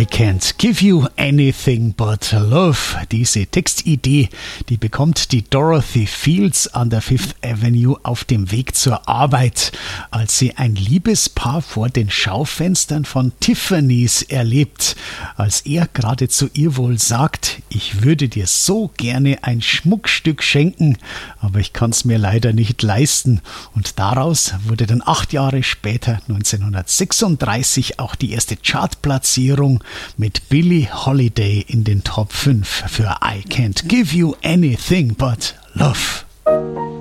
I can't give you anything but love. Diese Textidee, die bekommt die Dorothy Fields an der Fifth Avenue auf dem Weg zur Arbeit, als sie ein Liebespaar vor den Schaufenstern von Tiffany's erlebt, als er gerade zu ihr wohl sagt, ich würde dir so gerne ein Schmuckstück schenken, aber ich kann's mir leider nicht leisten. Und daraus wurde dann 8 Jahre später, 1936, auch die erste Chartplatzierung mit Billie Holiday in den Top 5 für I Can't Give You Anything But Love.